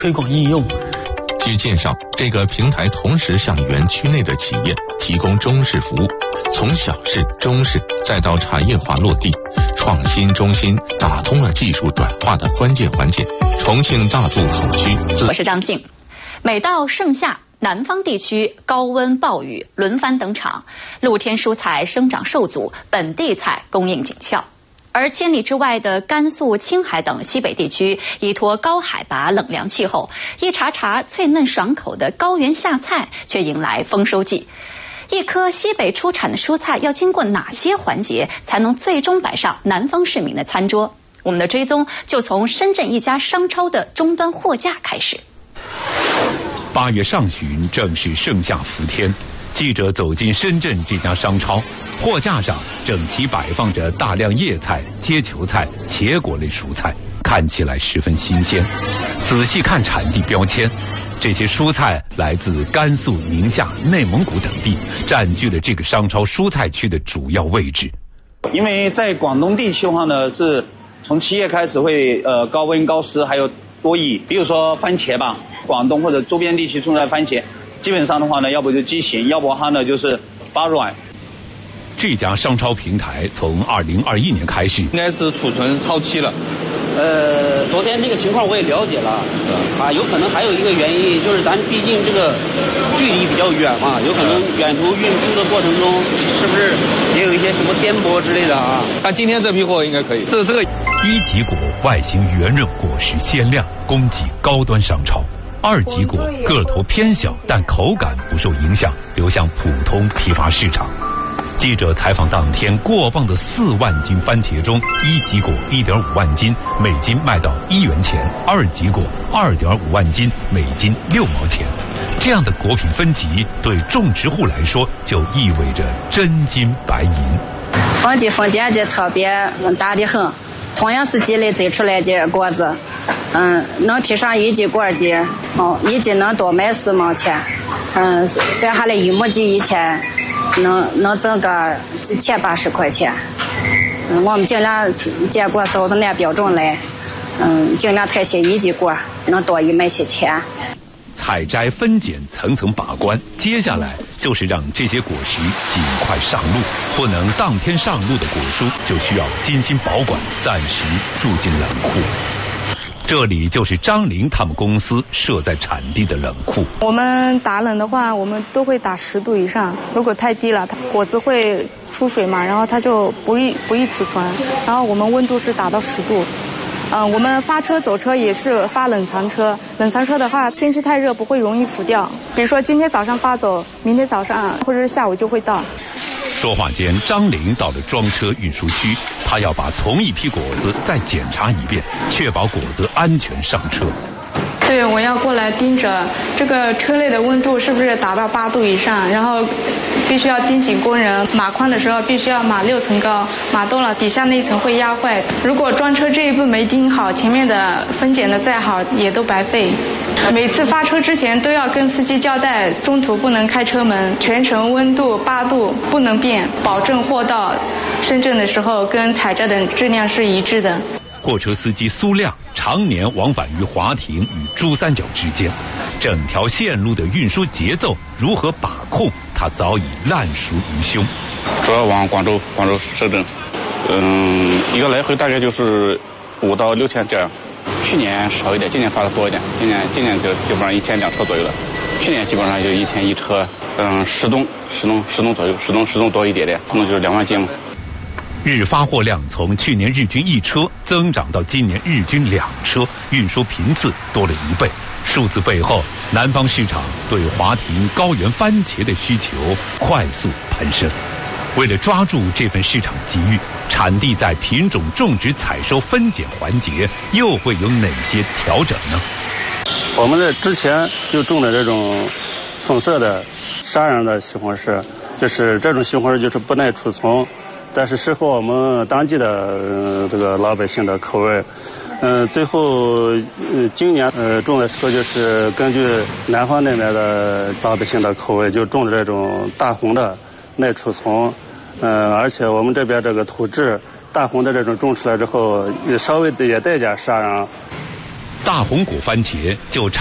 推广应用。 据介绍，这个平台同时向园区内的企业提供中式服务，从小式、中式再到产业化落地，创新中心打通了技术转化的关键环节。重庆大渡口区， 我是张静。每到盛夏，南方地区高温暴雨轮番登场，露天蔬菜生长受阻，本地菜供应紧俏。而千里之外的甘肃、青海等西北地区，依托高海拔、冷凉气候，一茬茬脆嫩爽口的高原夏菜却迎来丰收季。一颗西北出产的蔬菜要经过哪些环节，才能最终摆上南方市民的餐桌？我们的追踪就从深圳一家商超的终端货架开始。 8月上旬，正是盛夏伏天，记者走进深圳这家商超。货架上整齐摆放着大量叶菜、接球菜、茄果类蔬菜，看起来十分新鲜。仔细看产地标签，这些蔬菜来自甘肃、宁夏、内蒙古等地，占据了这个商超蔬菜区的主要位置。 因为在广东地区的话呢，是从7月开始会高温高湿还有多雨，比如说番茄吧，广东或者周边地区种的番茄，基本上的话呢，要不就畸形，要不它呢就是发软。 这家商超平台从2021年开始， 应该是储存超期了。 昨天这个情况我也了解了，有可能还有一个原因就是咱毕竟这个距离比较远嘛，有可能远途运输的过程中，是不是也有一些什么颠簸之类的啊？ 但今天这批货应该可以。这个一级果外形圆润，果实鲜亮，供给高端商超。2级果个头偏小，但口感不受影响，流向普通批发市场。记者采访当天，过磅的4万斤番茄中，1级果1.5万斤，每斤卖到1元钱；2级果2.5万斤，每斤6毛钱。这样的果品分级，对种植户来说就意味着真金白银。 风景这特别大的很，同样是地里摘出来的果子，能提上1级果级，1级能多卖4毛钱，算下来1亩地1天。能挣个780块钱，我们尽量结果照着那标准来，尽量采些1级果，能多卖些钱。 采摘分拣层层把关，接下来就是让这些果实尽快上路。不能当天上路的果蔬，就需要精心保管，暂时住进冷库。这里就是张玲他们公司设在产地的冷库。 我们打冷的话，我们都会打10度以上，如果太低了，果子会出水嘛，然后它就不易储存。然后我们温度是打到10度。我们发车走车也是发冷藏车，冷藏车的话，天气太热不会容易腐掉。比如说今天早上发走，明天早上或者是下午就会到。 说话间，张玲到了装车运输区，他要把同一批果子再检查一遍，确保果子安全上车。 对，我要过来盯着这个车内的温度是不是达到8度以上，然后必须要盯紧工人，码宽的时候必须要码6层高，码多了底下那一层会压坏。如果装车这一步没盯好，前面的分拣的再好也都白费。每次发车之前都要跟司机交代，中途不能开车门，全程温度8度不能变，保证货到深圳的时候跟采摘的质量是一致的。 货车司机苏亮常年往返于华亭与珠三角之间，整条线路的运输节奏如何把控，他早已烂熟于胸。 主要往广州、深圳，一个来回大概就是5到6天这样。去年少一点，今年发的多一点。今年就基本上1天2车左右了。去年基本上就1天1车，10吨左右，10吨多一点点，可能就是2万斤了。 日发货量从去年日均1车增长到今年日均2车，运输频次多了1倍。数字背后，南方市场对华亭高原番茄的需求快速攀升。为了抓住这份市场机遇，产地在品种种植、采收、分拣环节又会有哪些调整呢？ 我们在之前就种的这种粉色的沙瓤的西红柿，就是这种西红柿就是不耐储存，但是适合我们当地的这个老百姓的口味。最后今年种的时候就是根据南方那边的老百姓的口味，就种的这种大红的耐储存。而且我们这边这个土质大红的这种种出来之后，稍微也带点沙瓤。 大红果番茄就